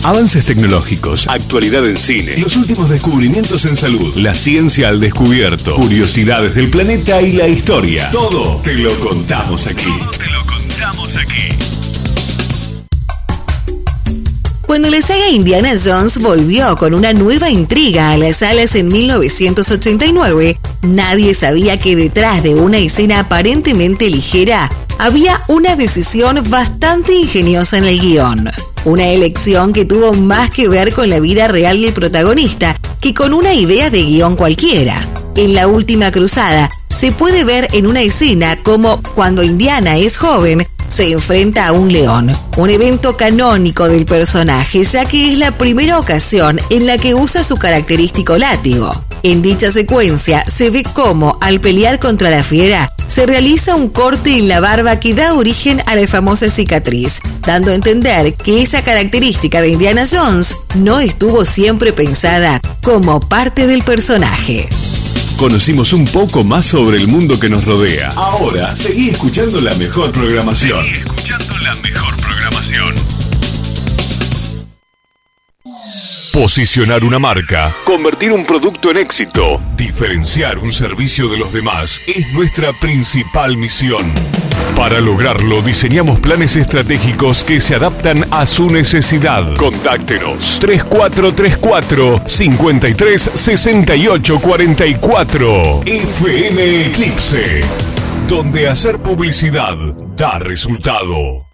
Avances tecnológicos, actualidad en cine, los últimos descubrimientos en salud, la ciencia al descubierto, curiosidades del planeta y la historia. Todo te lo contamos aquí. Cuando la saga Indiana Jones volvió con una nueva intriga a las salas en 1989, nadie sabía que detrás de una escena aparentemente ligera había una decisión bastante ingeniosa en el guión. Una elección que tuvo más que ver con la vida real del protagonista que con una idea de guión cualquiera. En La Última Cruzada se puede ver en una escena como cuando Indiana es joven, se enfrenta a un león, un evento canónico del personaje, ya que es la primera ocasión en la que usa su característico látigo. En dicha secuencia se ve cómo, al pelear contra la fiera, se realiza un corte en la barba que da origen a la famosa cicatriz, dando a entender que esa característica de Indiana Jones no estuvo siempre pensada como parte del personaje. Conocimos un poco más sobre el mundo que nos rodea. Ahora, seguí escuchando la mejor programación. Posicionar una marca, convertir un producto en éxito, diferenciar un servicio de los demás es nuestra principal misión. Para lograrlo, diseñamos planes estratégicos que se adaptan a su necesidad. Contáctenos 3434 53 68 44. FM Eclipse, donde hacer publicidad da resultado.